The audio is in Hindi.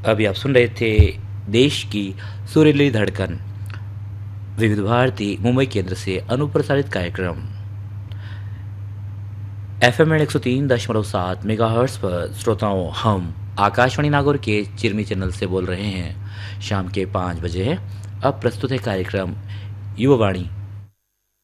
अभी आप सुन रहे थे देश की सुरीली धड़कन विविध भारती मुंबई केंद्र से अनुप्रसारित कार्यक्रम एफएम 103.7 मेगाहर्ट्ज पर। श्रोताओं, हम आकाशवाणी नागौर के चिरमी चैनल से बोल रहे हैं। शाम के 5 बजे है। अब प्रस्तुत है कार्यक्रम युवावाणी